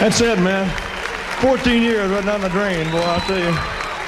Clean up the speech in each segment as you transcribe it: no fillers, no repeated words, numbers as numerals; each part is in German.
That's it, man. 14 years right down the drain, boy, I'll tell you.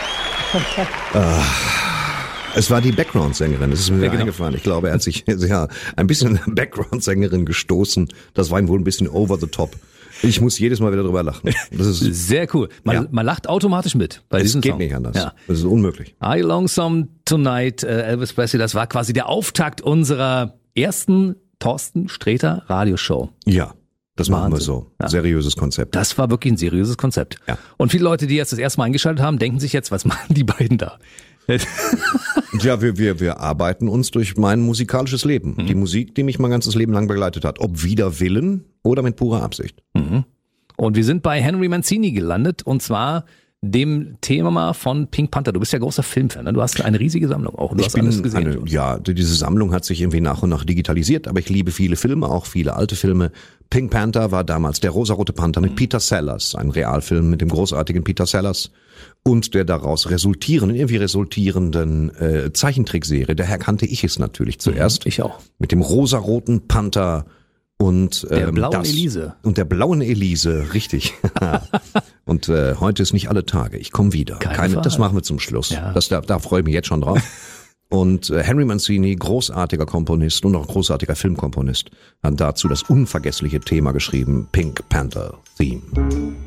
Es war die Background-Sängerin, das ist mir eingefallen. Ich glaube, er hat sich ein bisschen in der Background-Sängerin gestoßen. Das war ihm wohl ein bisschen over the top. Ich muss jedes Mal wieder drüber lachen. Das ist sehr cool. Man lacht automatisch mit bei diesem Song. Es geht nicht anders. Ja. Das ist unmöglich. Are You Lonesome Tonight, Elvis Presley, das war quasi der Auftakt unserer ersten Thorsten Sträter Radioshow. Ja. Das machen wir so. Ja. Seriöses Konzept. Das war wirklich ein seriöses Konzept. Ja. Und viele Leute, die jetzt das erste Mal eingeschaltet haben, denken sich jetzt, was machen die beiden da? Ja, wir arbeiten uns durch mein musikalisches Leben. Die Musik, die mich mein ganzes Leben lang begleitet hat. Ob wider Willen oder mit purer Absicht. Und wir sind bei Henry Mancini gelandet und zwar dem Thema von Pink Panther. Du bist ja großer Filmfan, ne? Du hast eine riesige Sammlung auch. Du hast alles gesehen. Diese Sammlung hat sich irgendwie nach und nach digitalisiert, aber ich liebe viele Filme, auch viele alte Filme. Pink Panther war damals der rosarote Panther mit Peter Sellers, ein Realfilm mit dem großartigen Peter Sellers und der daraus resultierenden Zeichentrickserie. Daher kannte ich es natürlich zuerst. Ich auch. Mit dem rosaroten Panther und der blauen Elise. Und der blauen Elise, richtig. Und heute ist nicht alle Tage. Ich komme wieder. Das machen wir zum Schluss. Ja. Da freue ich mich jetzt schon drauf. Und Henry Mancini, großartiger Komponist und auch großartiger Filmkomponist, hat dazu das unvergessliche Thema geschrieben, Pink Panther Theme.